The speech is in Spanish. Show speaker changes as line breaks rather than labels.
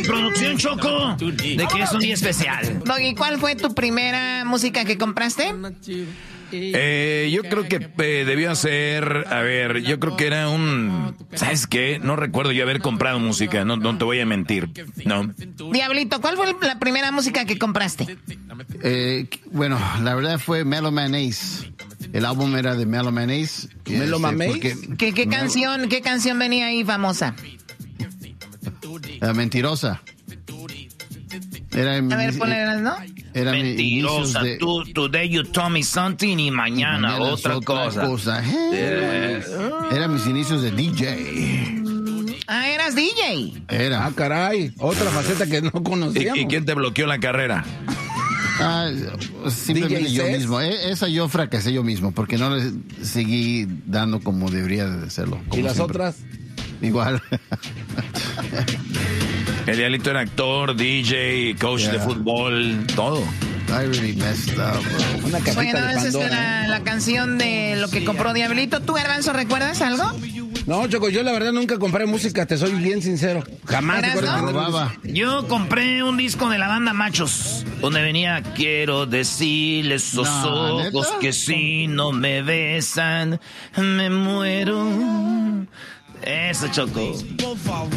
producción, Choco, de que es un día especial.
Doggy, ¿cuál fue tu primera música que compraste?
Yo creo que debió ser, a ver, yo creo que era ¿sabes qué? No recuerdo yo haber comprado música, no te voy a mentir, no.
Diablito, ¿cuál fue la primera música que compraste?
Bueno, la verdad fue Mellow Man Ace. El álbum era de Mellow Man Ace.
¿Mellow Man Ace?
¿Qué canción venía ahí famosa?
Mentirosa.
A ver, ponle, ¿no?
Era
mentirosa, today you told me something y mañana otra cosa.
Eran mis inicios de DJ.
Ah, eras DJ.
Era.
Ah, caray, otra faceta que no conocíamos.
¿Y quién te bloqueó la carrera?
Simplemente yo mismo. Esa yo fracasé yo mismo porque no le seguí dando como debería de hacerlo.
¿Y las otras?
Igual.
El Diablito era actor, DJ, coach de fútbol, todo.
I really messed up, bro.
Una cajita
bueno,
de
esa
Pandora.
era la canción de lo que compró Diablito. ¿Tú, Garbanzo, recuerdas algo?
No, Choco, yo la verdad nunca compré música, te soy bien sincero. Jamás.
Yo compré un disco de la banda Machos, donde venía quiero decirles esos ojos ¿neta? Que si no me besan, me muero. Eso, Choco.